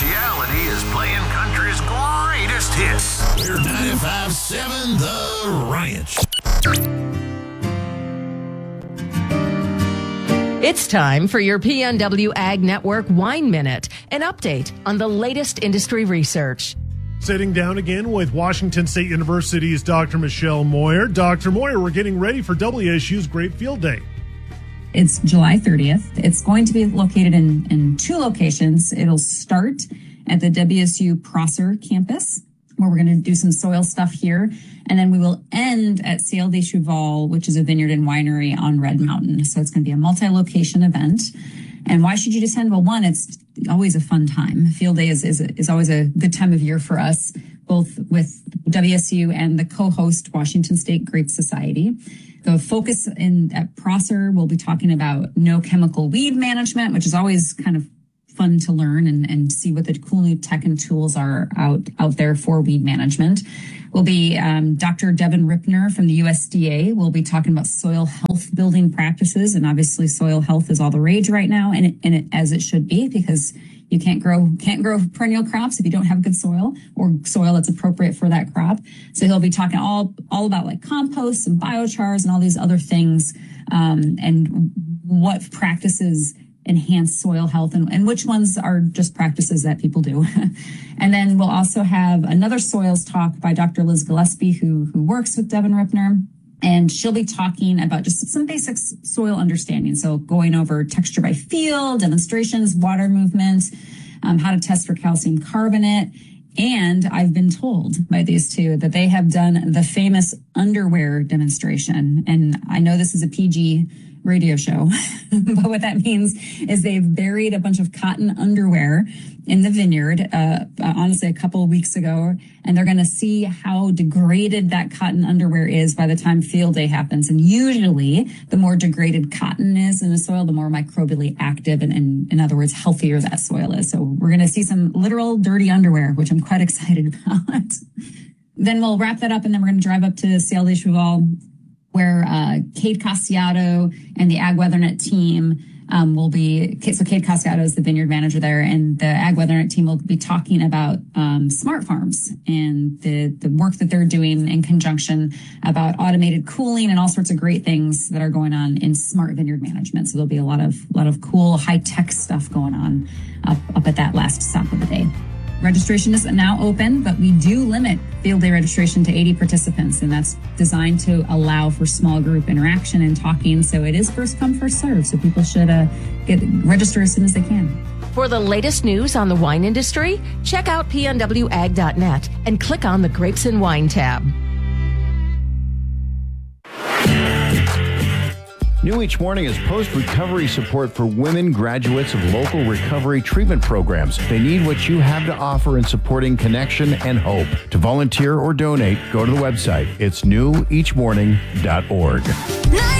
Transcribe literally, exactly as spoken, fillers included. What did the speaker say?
Partiality is playing country's greatest hits. We're ninety-five point seven The Ranch. It's time for your P N W Ag Network Wine Minute, an update on the latest industry research. Sitting down again with Washington State University's Doctor Michelle Moyer. Doctor Moyer, we're getting ready for W S U's Grape Field Day. It's July thirtieth. It's going to be located in, in two locations. It'll start at the W S U Prosser campus, where we're going to do some soil stuff here. And then we will end at Ciel de Cheval, which is a vineyard and winery on Red Mountain. So it's going to be a multi-location event. And why should you just attend? Well, one, it's always a fun time. Field Day is, is, is always a good time of year for us, both with W S U and the co-host Washington State Grape Society. The focus in at Prosser, we'll be talking about no chemical weed management, which is always kind of fun to learn and, and see what the cool new tech and tools are out, out there for weed management. Will be um, Doctor Devin Ripner from the U S D A. We'll be talking about soil health building practices, and obviously soil health is all the rage right now, and it, and it, as it should be, because you can't grow can't grow perennial crops if you don't have good soil or soil that's appropriate for that crop. So he'll be talking all all about like compost and biochars and all these other things, um, and what practices enhance soil health and, and which ones are just practices that people do. And then we'll also have another soils talk by Doctor Liz Gillespie, who who works with Devin Ripner. And she'll be talking about just some basic soil understanding. So going over texture by field, demonstrations, water movement, um, how to test for calcium carbonate. And I've been told by these two that they have done the famous underwear demonstration. And I know this is a P G radio show, but what that means is they've buried a bunch of cotton underwear in the vineyard, uh, honestly, a couple of weeks ago, and they're going to see how degraded that cotton underwear is by the time field day happens. And usually the more degraded cotton is in the soil, the more microbially active and, and in other words, healthier that soil is. So we're going to see some literal dirty underwear, which I'm quite excited about. Then we'll wrap that up, and then we're going to drive up to Ciel de Cheval, where uh, Cade Castiato and the Ag WeatherNet team um, will be, so Cade Castiato is the vineyard manager there, and the Ag WeatherNet team will be talking about um, smart farms and the, the work that they're doing in conjunction about automated cooling and all sorts of great things that are going on in smart vineyard management. So there'll be a lot of, lot of cool high-tech stuff going on up, up at that last stop of the day. Registration is now open, but we do limit field day registration to eighty participants, and that's designed to allow for small group interaction and talking. So it is first come, first serve. So people should uh, get register as soon as they can. For the latest news on the wine industry, check out P N W ag dot net and click on the Grapes and Wine tab. New each morning is post-recovery support for women graduates of local recovery treatment programs. They need what you have to offer in supporting connection and hope. To volunteer or donate, go to the website. It's new each morning dot org.